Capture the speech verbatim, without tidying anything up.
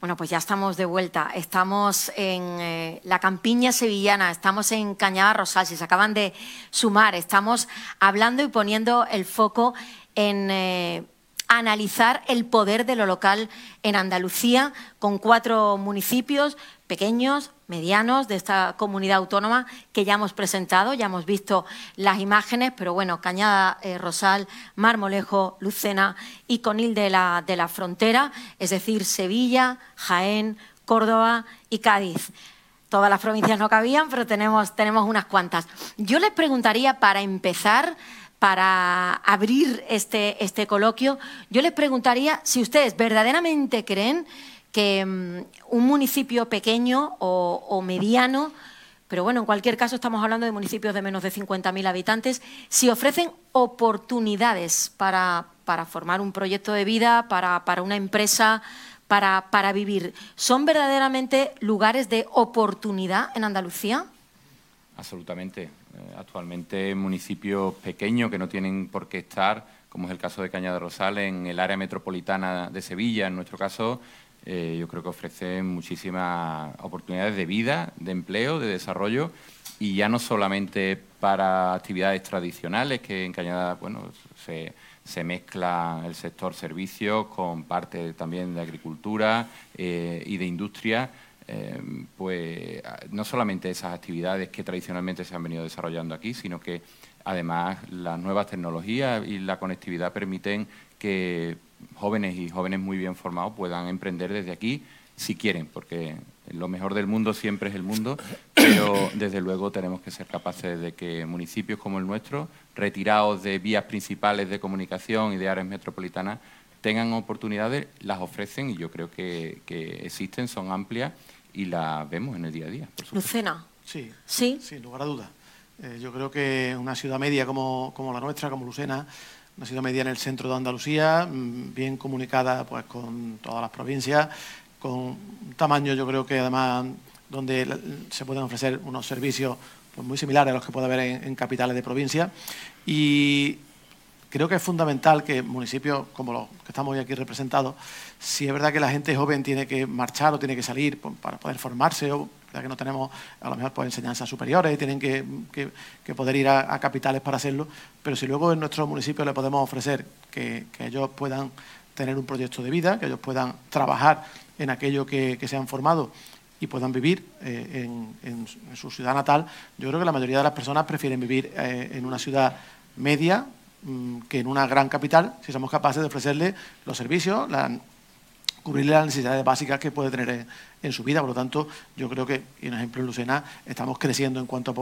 Bueno, pues ya estamos de vuelta. Estamos en eh, la campiña sevillana, estamos en Cañada Rosal, si se acaban de sumar. Estamos hablando y poniendo el foco en eh, analizar el poder de lo local en Andalucía, con cuatro municipios pequeños, medianos, de esta comunidad autónoma que ya hemos presentado, ya hemos visto las imágenes, pero bueno, Cañada eh, Rosal, Marmolejo, Lucena y Conil de la, de la Frontera, es decir, Sevilla, Jaén, Córdoba y Cádiz. Todas las provincias no cabían, pero tenemos, tenemos unas cuantas. Yo les preguntaría, para empezar, para abrir este, este coloquio, yo les preguntaría si ustedes verdaderamente creen que um, un municipio pequeño o, o mediano, pero bueno, en cualquier caso estamos hablando de municipios de menos de cincuenta mil habitantes, si ofrecen oportunidades para, para formar un proyecto de vida, para, para una empresa, para, para vivir, ¿son verdaderamente lugares de oportunidad en Andalucía? Absolutamente. Actualmente municipios pequeños que no tienen por qué estar, como es el caso de Cañada Rosal, en el área metropolitana de Sevilla, en nuestro caso, eh, yo creo que ofrecen muchísimas oportunidades de vida, de empleo, de desarrollo, y ya no solamente para actividades tradicionales, que en Cañada, bueno, se, se mezcla el sector servicios con parte también de agricultura eh, y de industria. Eh, pues no solamente esas actividades que tradicionalmente se han venido desarrollando aquí, sino que además las nuevas tecnologías y la conectividad permiten que jóvenes y jóvenes muy bien formados puedan emprender desde aquí si quieren, porque lo mejor del mundo siempre es el mundo, pero desde luego tenemos que ser capaces de que municipios como el nuestro, retirados de vías principales de comunicación y de áreas metropolitanas, tengan oportunidades, las ofrecen y yo creo que, que existen, son amplias y las vemos en el día a día. Por supuesto. Lucena. Sí, sí, sin lugar a dudas. Eh, yo creo que una ciudad media como, como la nuestra, como Lucena, una ciudad media en el centro de Andalucía, bien comunicada pues con todas las provincias, con un tamaño, yo creo que además donde se pueden ofrecer unos servicios pues, muy similares a los que puede haber en, en capitales de provincia. Y creo que es fundamental que municipios como los que estamos hoy aquí representados, si es verdad que la gente joven tiene que marchar o tiene que salir pues, para poder formarse, o ya que no tenemos a lo mejor pues, enseñanzas superiores, tienen que, que, que poder ir a, a capitales para hacerlo, pero si luego en nuestro municipio le podemos ofrecer que, que ellos puedan tener un proyecto de vida, que ellos puedan trabajar en aquello que, que se han formado y puedan vivir eh, en, en, en su ciudad natal, yo creo que la mayoría de las personas prefieren vivir eh, en una ciudad media que en una gran capital, si somos capaces de ofrecerle los servicios, la, cubrirle las necesidades básicas que puede tener en, en su vida. Por lo tanto, yo creo que, y un ejemplo en Lucena, estamos creciendo en cuanto a